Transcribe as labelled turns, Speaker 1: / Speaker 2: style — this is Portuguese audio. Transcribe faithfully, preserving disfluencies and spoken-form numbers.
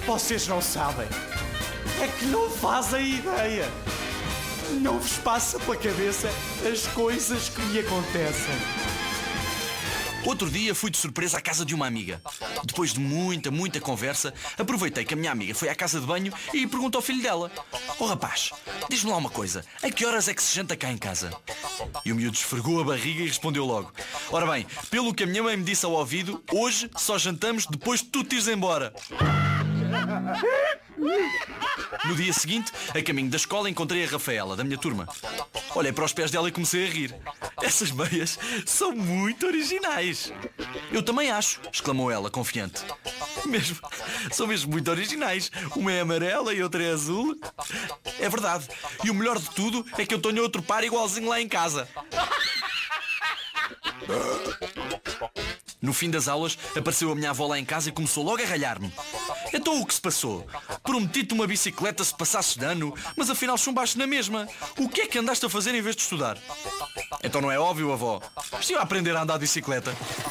Speaker 1: Vocês não sabem. É que não fazem ideia. Não vos passa pela cabeça as coisas que me acontecem.
Speaker 2: Outro dia fui de surpresa à casa de uma amiga. Depois de muita, muita conversa, aproveitei que a minha amiga foi à casa de banho e perguntou ao filho dela: "Oh rapaz, diz-me lá uma coisa, a que horas é que se janta cá em casa?" E o miúdo esfregou a barriga e respondeu logo: "Ora bem, pelo que a minha mãe me disse ao ouvido, hoje só jantamos depois de tu te ires embora." No dia seguinte, a caminho da escola, encontrei a Rafaela, da minha turma. Olhei para os pés dela e comecei a rir. "Essas meias são muito originais." "Eu também acho", exclamou ela, confiante. "Mesmo, são mesmo muito originais. Uma é amarela e outra é azul." "É verdade. E o melhor de tudo é que eu tenho outro par igualzinho lá em casa." No fim das aulas, apareceu a minha avó lá em casa e começou logo a ralhar-me. "Então o que se passou? Prometi-te uma bicicleta se passasses de ano, mas afinal chumbaste na mesma. O que é que andaste a fazer em vez de estudar?" "Então não é óbvio, avó. Estive a aprender a andar de bicicleta."